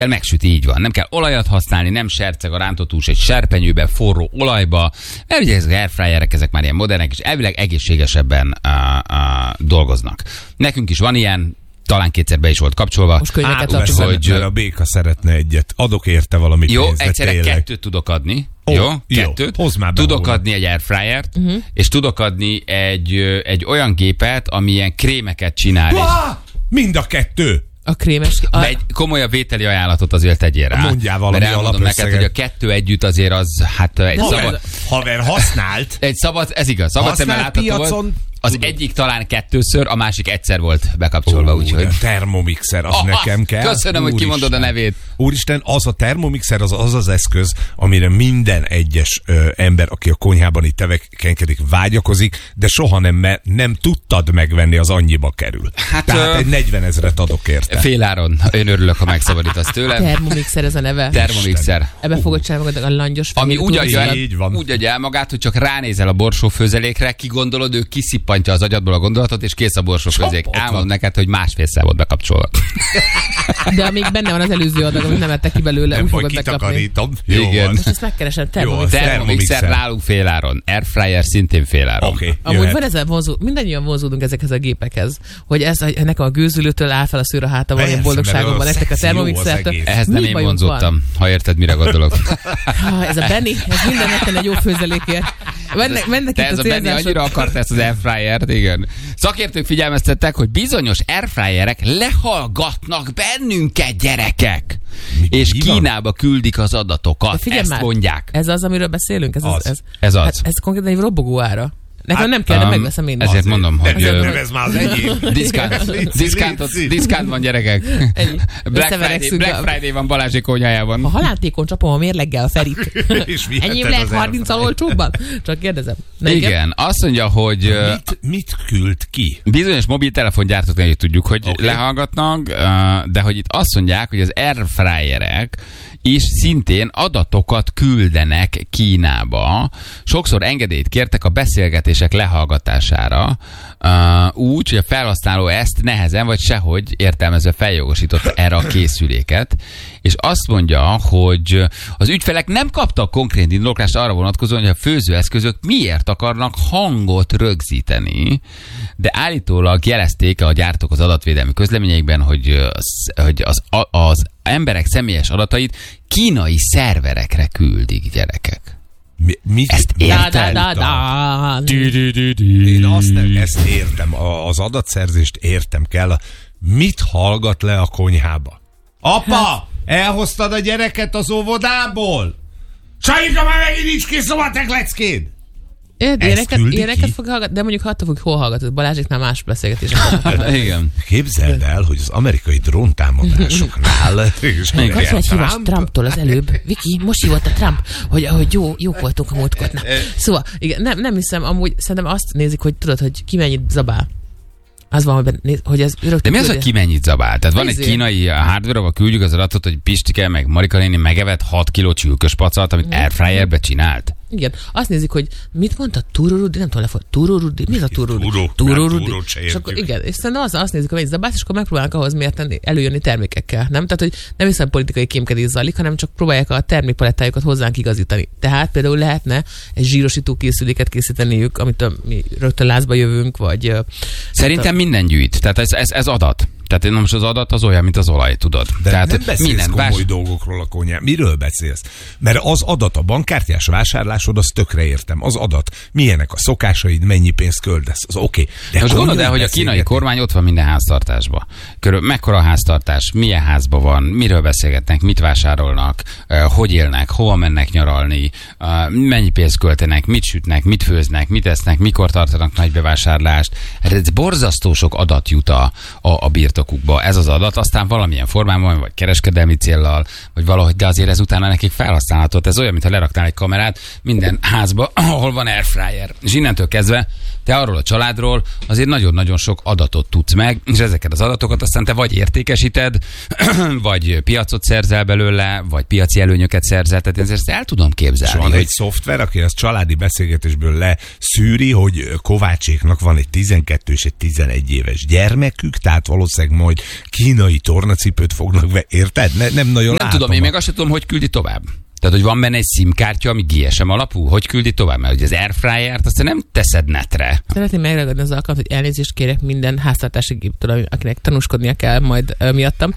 Megsüti, így van. Nem kell olajat használni, nem serceg a rántott hús egy serpenyőbe, forró olajba, mert ugye ezek airfryerek, ezek már ilyen modernek, és elvileg egészségesebben dolgoznak. Nekünk is van ilyen, talán kétszer be is volt kapcsolva. Most könyveket adjuk, hogy a béka szeretne egyet. Adok érte valami pénzt. Jó, egyszerre 2 tudok adni. Jó, 2. Tudok adni egy airfryert, és tudok adni egy olyan gépet, ami ilyen krémeket csinál. Mind a 2! A krémes... Egy komolyabb vételi ajánlatot azért tegyél rá. Mondjál valami mert elmondom neked, hogy a 2 együtt azért az, hát egy szabad... Haver használt. Egy szabad, ez igaz, szabad szemmel látható volt. Az egyik talán 2-ször, a másik egyszer volt bekapcsolva, úgyhogy... Termomixer, az nekem kell. Köszönöm, hogy kimondod a nevét. Úristen, az a termomixer az eszköz, amire minden egyes ember, aki a konyhában itt tevékenykedik, vágyakozik, de soha nem tudtad megvenni, az annyiba kerül. Hát, tehát egy 40 000 adok érte. Féláron. Én örülök, ha megszabadítasz tőlem. Termomixer ez a neve. Termomixer. Ebbe fogod csinálni magad a langyos ami úgy adja el magát, hogy csak ránézel a borsófőzelékre, kigondolod, ő kiszippantja az agyadból a gondolatot, és kész a borsófőzék. Álmodom neked, hogy 1,5-szer volt bekapcsolva. De amíg benne van az előző adag, amit nem ettek ki belőle, nem úgy baj, fogod bekapni. Igen. Most ezt megkeresem, Termomixer nálunk féláron. Airfryer szintén féláron. Okay, amúgy van ezzel mindannyian vonzódunk ezekhez a gépekhez, hogy ez nekem a gőzülőtől áll fel a szőr a hátamon, ilyen boldogságomban nektek a termomixertől. Ehhez nem én vonzódtam, ha érted, mire gondolok. Ez a Benny, ez minden netten egy jó főzelékért. De ez a Benny annyira akart ezt az airfryert, igen. Szakértők figyelmeztettek, hogy bizonyos airfryerek lehallgatnak bennünket, gyerekek. És Kínába küldik az adatokat. Ezt mondják. Ez az, amiről beszélünk? Ez az. Hát ez konkrétban egy robogó ára. Nekem nem kell, de megveszem én. Ezért mondom, hogy... Nem ez már az egyéb. Diszkánt van, gyerekek. Black Friday van Balázsék konyhájában. A haláltékony csapom a mérleggel a Ferit. Ennyi lehet 30-al olcsóbban? Csak kérdezem. Igen, azt mondja, hogy... Mit küld ki? Bizonyos mobiltelefongyártóknál tudjuk, hogy lehallgatnak, de hogy itt azt mondják, hogy az airfryerek is szintén adatokat küldenek Kínába. Sokszor engedélyt kértek a beszélgetések lehallgatásására, úgy, hogy a felhasználó ezt nehezen vagy sehogy értelmezve feljogosította erre a készüléket, és azt mondja, hogy az ügyfelek nem kaptak konkrét indoklást arra vonatkozóan, hogy a főzőeszközök miért akarnak hangot rögzíteni, de állítólag jelezték a gyártók az adatvédelmi közleményeikben, hogy az emberek személyes adatait kínai szerverekre küldik, gyerekek. Ezt érted? Én ezt értem. Az adatszerzést értem kell. Mit hallgat le a konyhába? Apa! Elhoztad a gyereket az óvodából? Sajika, már megint nincs kész a matek leckéd! Ilyeneket fog hallgatni, de mondjuk attól, hogy hol hallgatod. Balázséknál más beszélgetések. Igen. Képzeld el, hogy az amerikai dróntámadásoknál... Kapsz egy hívás Trumptól az előbb. Viki, most hívott a Trump, hogy jók voltunk a múltkor. Szóval, igen, nem hiszem, amúgy szerintem azt nézik, hogy tudod, hogy ki mennyit zabál. Az van, hogy ez rögtön... De mi az, hogy ki mennyit zabál? Tehát van egy kínai hardware, ahol küldjük az adatot, hogy Pistike meg Marika néni megevett 6 kiló csülkös pacat, amit airfryerbe csinált. Igen. Azt nézik, hogy mit mondta Tururudi, nem tudom, Tururudi, mi az a Tururudi? Tururudi. És akkor igen, és szerintem azt nézik, hogy mennyit zabálsz, és akkor megpróbálnak ahhoz mérten előjönni termékekkel. Nem? Tehát, hogy nem hiszem politikai kémkedés zajlik, hanem csak próbálják a termékpalettájukat hozzánk igazítani. Tehát például lehetne egy zsírosító készüléket készíteniük, amit mi rögtön lázba jövünk, vagy... Szerintem minden gyűjt. Tehát ez adat. Tehát most az adat az olyan, mint az olaj, tudod. De tehát nem beszélsz komoly dolgokról a konyhán. Miről beszélsz? Mert az adat, a bankkártyás vásárlásod, az tökre értem. Az adat. Milyenek a szokásaid, mennyi pénzt költesz, az oké. De most gondold el, hogy a kínai kormány ott van minden háztartásban. Mekkora a háztartás, milyen házban van, miről beszélgetnek, mit vásárolnak, hogy élnek, hova mennek nyaralni, mennyi pénzt költenek, mit sütnek, mit főznek, mit esznek, mikor tartanak nagy bevásárlást. Ez borzasztó sok adat jut a birtokukba. Ez az adat, aztán valamilyen formában, vagy kereskedelmi céllal, vagy valahogy, de azért ez utána nekik felhasználható. Ez olyan, mintha leraktál egy kamerát minden házba, ahol van airfryer. És innentől kezdve te arról a családról azért nagyon-nagyon sok adatot tudsz meg, és ezeket az adatokat aztán te vagy értékesíted, vagy piacot szerzel belőle, vagy piaci előnyöket szerzel, tehát ezt el tudom képzelni. És van egy szoftver, aki az családi beszélgetésből leszűri, hogy Kovácséknak van egy 12 és egy 11 éves gyermekük, tehát valószínűleg majd kínai tornacipőt fognak be, érted? Nem nagyon Nem tudom, én még azt sem tudom, hogy küldi tovább. Tehát, hogy van benne egy SIM-kártya, ami GSM alapú, hogy küldi tovább? Mert ugye az Airfryert azt nem teszed netre. Szeretném megragadni az alkalmat, hogy elnézést kérek minden háztartási géptől, akinek tanúskodnia kell majd miattam.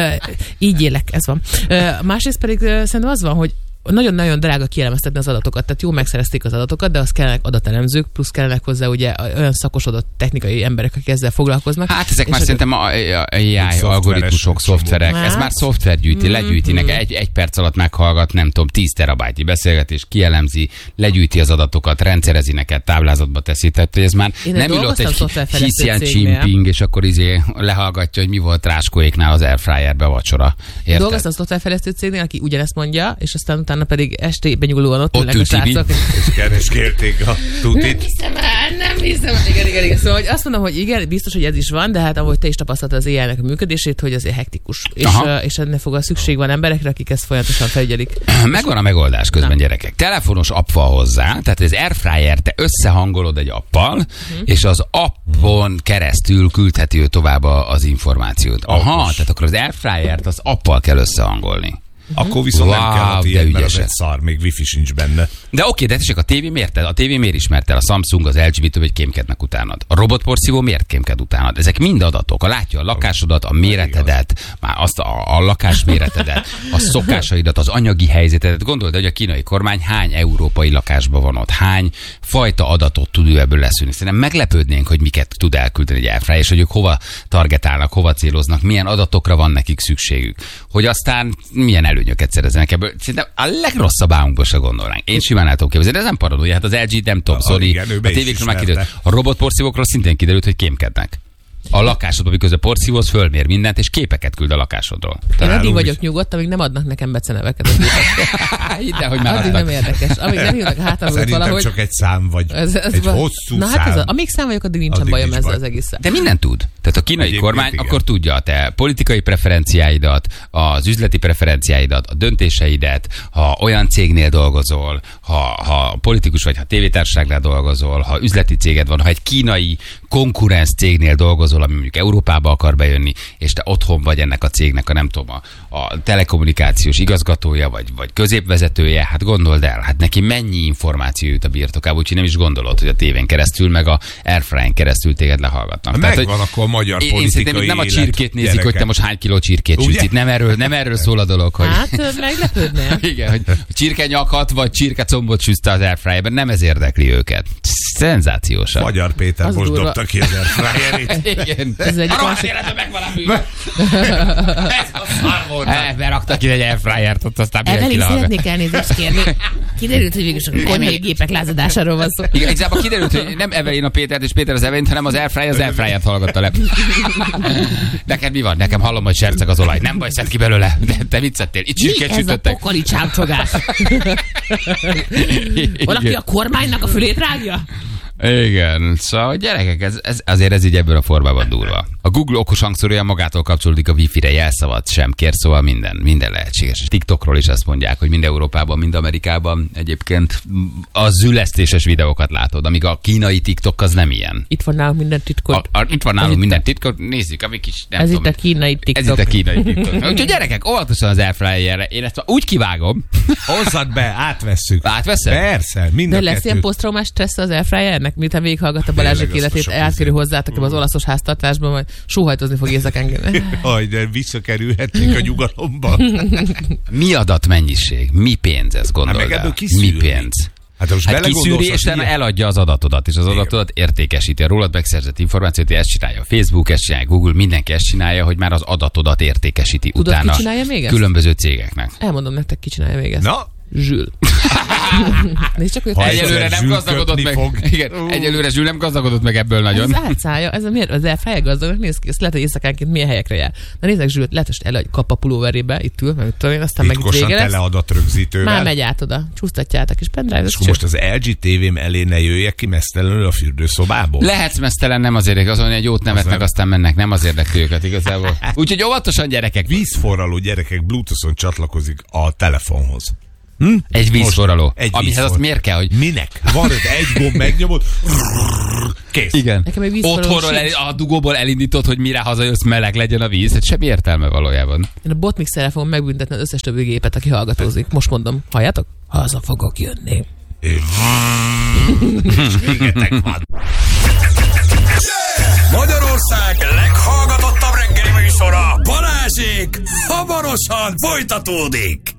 Így élek, ez van. Másrészt pedig szerintem az van, hogy nagyon-nagyon drága kielemeztetni az adatokat, tehát jó megszerezték az adatokat, de az kellenek adatelemzők, plusz kellenek hozzá ugye olyan szakosodott technikai emberek, akik ezzel foglalkoznak. Hát ezek már szerintem AI algoritmusok, szoftverek, ez már szoftver gyűjti, legyűjtinek, egy perc alatt meghallgat, nem tudom, 10 terabájtnyi beszélgetés, kielemzi, legyűjti az adatokat, rendszerezi neked, táblázatba teszi, tehát ez már nem ülött egy Xi Jinping, és akkor lehallgatja, hogy mi volt Ráskóéknál az Airfryerbe vacsora. Dolgoztam a szoftverfejlesztő cégnél, aki ugyanezt mondja, és aztán utána pedig estében nyugulóan ott ülnek a srácok. És kérték a tutit. Nem hiszem el. Igen. Szóval hogy azt mondom, hogy igen, biztos, hogy ez is van, de hát ahogy te is tapasztaltad az AI-nek a működését, hogy azért hektikus. És ennek fog a szükség van emberekre, akik ezt folyamatosan felügyelik. Megvan a megoldás közben, gyerekek. Telefonos app van hozzá, tehát az Airfryer te összehangolod egy appal, és az appon keresztül küldheti ő tovább az információt. Aha, tehát akkor az Airfryert az appal kell összehangolni. Akkor viszont nem kellett ilyen, mert az egy szar, még wifi sincs benne. De oké, de tessék, a tévé miért? A tévé miért ismert el? A Samsung, az LG-től, hogy kémkednek utánad? A robotporszívó miért kémked utánad? Ezek mind adatok. Látja a lakásodat, a méretedet, már azt a lakásméretedet, a szokásaidat, az anyagi helyzetedet. Gondold, hogy a kínai kormány hány európai lakásban van ott, hány fajta adatot tud ő ebből leszűrni. Szerintem meglepődnénk, hogy miket tud elküldeni egy Airfryer, és hogy ők hova targetálnak, hova céloznak, milyen adatokra van nekik szükségük. Hogy aztán milyen előnyöket szereznek ebből. Szerintem a legrosszabb álmunkból se gondolnánk. Én simán el tudom képzelni, de ez nem paranója. Hát az LG, nem tudom, Sony, a tévékről már kiderült. A robotporszívókról szintén kiderült, hogy kémkednek. A lakásodban, miközben porszívóz, fölmér mindent, és képeket küld a lakásodról. Én addig vagyok nyugodt, amíg nem adnak nekem beceneveket. De hogy már addig nem érdekes. Amíg nem hívnak a hátamról valahogy. Csak egy szám vagy egy hosszú na, hát szám. Amíg szám vagyok, addig nincsen bajom ezzel az egész. De minden tud. Tehát a kínai kormány akkor tudja a te politikai preferenciáidat, az üzleti preferenciáidat, a döntéseidet, ha olyan cégnél dolgozol, ha politikus vagy, ha tévétársaságnál dolgozol, ha üzleti céged van, ha egy kínai konkurenc cégnél dolgozol, ami mondjuk Európába akar bejönni, és te otthon vagy ennek a cégnek a nem tudom, a telekommunikációs igazgatója, vagy középvezetője, hát gondold el, hát neki mennyi információ jut a birtokába, úgyhogy nem is gondolod, hogy a tévén keresztül, meg a Airfryen keresztül téged lehallgatnak. Megvan akkor a magyar politikai élet. Nem a csirkét nézik, hogy te most hány kiló csirkét sütsz itt. Nem erről szól a dolog, hogy... Hát meglepődnél. Igen, hogy csirkenyakat vagy csirkecombot sütsz az Airfryerben, nem ez érdekli őket. Szenzációsan. Magyar Péter az most durva. dobta ki az Airfryerét. Igen. Ez egy rohadt életben megvan a mű. Ez a szar volt. Beraktak ki egy Airfryert, ott aztán Evelyn, szeretnék elnézést kérni. Kiderült, hogy végülis a konyhai gépek lázadásáról van szó. Igen, igazából kiderült, hogy nem Evelyn a Pétert és Péter az Evelyn, hanem az Airfryer az Airfryert hallgatta le. Neked mi van? Nekem hallom, hogy serceg az olaj. Nem baj, szedd ki belőle. De te mit szedtél? Itt csirkét sütöttek. Mi ez a pokoli csámcsogás? Valaki a kormánynak a fülét rágja? Igen, szóval gyerekek, ez így ebből a formában durva. A Google okos hangszórója magától kapcsolódik a Wi-Fi-re, jelszavat sem kér, szóval minden lehetséges. TikTokról is azt mondják, hogy mind Európában, mind Amerikában egyébként a zülesztéses videókat látod, amíg a kínai TikTok az nem ilyen. Itt van nálunk minden titkot. Itt van nálunk minden titkot, nézzük, amik kis... Ez itt a kínai TikTok. Ez itt a kínai TikTok. Úgyhogy gyerekek, óvatosan az Airfryerre. Én ezt úgy kivágom. Hozzad be, átvesszük. Átveszed? Persze, mind de a lesz kettő. ilyen posztraumás stressz az Airfryernek, miután végighallgatta Balázsék életét, elkerül hozzátok az olaszos háztartásban, majd sóhajtozni fog éjszakánként. Aj, de visszakerülhetnénk a nyugalomba. Mi adatmennyiség? Mi pénz ez, gondold el? Mi pénz? Hát kiszűri, és eladja az adatodat, és az adatodat értékesíti. A rólad megszerzett információt, ezt csinálja a Facebook, ezt csinálja Google, mindenki ezt csinálja, hogy már az adatodat értékesíti. Tudod, utána ki csinálja még ezt? Különböző cégeknek. Elmondom nektek, ki csinálja még ezt. Na? Zsül. Nézd csak, hogy Egyelőre nem gazdagodott meg. Igen, egyelőre Zsül nem gazdagodott meg ebből nagyon. Ez átszállja, ez a miért? Az elfeje gazdagnak néz ki, ezt lehet, hogy éjszakánként milyen helyekre jár. Na nézzek, Zsült, lehet, hogy el a kap a pulóverébe, itt ül, mert tudom én, aztán meg itt vége lesz. Teleadatrögzítővel. Már megy át oda, csúsztatjátok, és pendrive. És most az LG tévém elé ne jöjjek ki mesztelenül a fürdőszobából. Lehetsz mesztelen, nem azért, azon egy jót nevetnek, aztán mennek, nem az érdekli őket igazából. Úgyhogy óvatosan, gyerekek. Vízforraló gyerekek Bluetooth-on csatlakozik a telefonhoz. Egy vízforraló. Amihez azt miért kell, hogy... Minek? Van ott egy gomb, megnyomod, kész. Igen. Otthonról a dugóból elindítod, hogy mire hazajössz, meleg legyen a víz. Hát semmi értelme valójában. Én a botmixerrel fogom megbüntetni az összes többi gépet, aki hallgatózik. Most mondom, halljátok? Haza fogok jönni. Magyarország leghallgatottabb reggeli műsora, Balázsék hamarosan folytatódik.